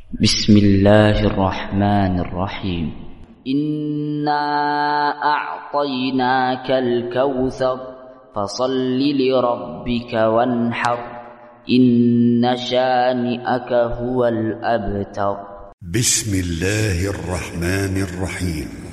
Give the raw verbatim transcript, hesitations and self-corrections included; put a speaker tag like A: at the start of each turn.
A: بسم الله الرحمن الرحيم. إنا أعطيناك الكوثر فصل لربك وانحر إن شانئك هو الأبتر.
B: بسم الله الرحمن الرحيم.